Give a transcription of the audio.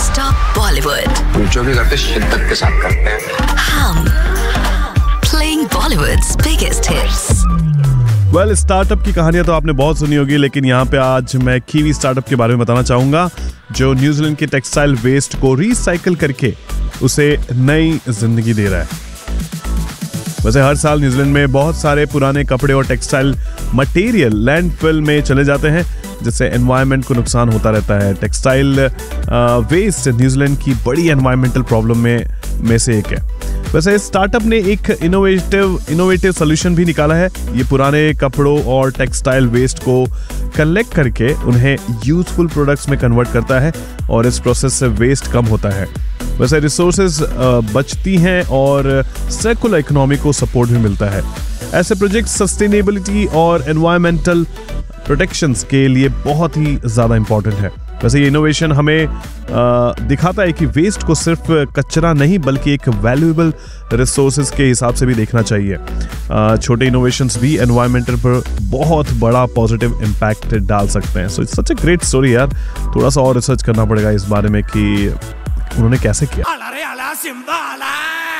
Non-stop Bollywood. हम जो भी करते शिद्दत के साथ करते हैं. हम playing Bollywood's biggest hits. Well, startup की कहानियां तो आपने बहुत सुनी होगी, लेकिन यहाँ पे आज मैं कीवी स्टार्टअप के बारे में बताना चाहूंगा, जो न्यूजीलैंड के टेक्सटाइल वेस्ट को रिसाइकिल करके उसे नई जिंदगी दे रहा है. वैसे हर साल न्यूजीलैंड में बहुत सारे पुराने कपड़े और टेक्सटाइल मटेरियल लैंडफिल में चले जाते हैं, जिससे एनवायरनमेंट को नुकसान होता रहता है. टेक्सटाइल वेस्ट न्यूजीलैंड की बड़ी एनवायरमेंटल प्रॉब्लम में से एक है. वैसे स्टार्टअप ने एक इनोवेटिव सोल्यूशन भी निकाला है. ये पुराने कपड़ों और टेक्सटाइल वेस्ट को कलेक्ट करके उन्हें यूजफुल प्रोडक्ट्स में कन्वर्ट करता है और इस प्रोसेस से वेस्ट कम होता है. वैसे रिसोर्सेज बचती हैं और सर्कुलर इकोनॉमी को सपोर्ट भी मिलता है. ऐसे प्रोजेक्ट सस्टेनेबिलिटी और एनवायरमेंटल प्रोटेक्शंस के लिए बहुत ही ज़्यादा इंपॉर्टेंट है. वैसे ये इनोवेशन हमें दिखाता है कि वेस्ट को सिर्फ कचरा नहीं बल्कि एक वैल्यूएबल रिसोर्सेज के हिसाब से भी देखना चाहिए. छोटे इनोवेशंस भी एनवायरमेंटल पर बहुत बड़ा पॉजिटिव इम्पैक्ट डाल सकते हैं. So it's such a great story यार. थोड़ा सा और रिसर्च करना पड़ेगा इस बारे में कि उन्होंने कैसे किया.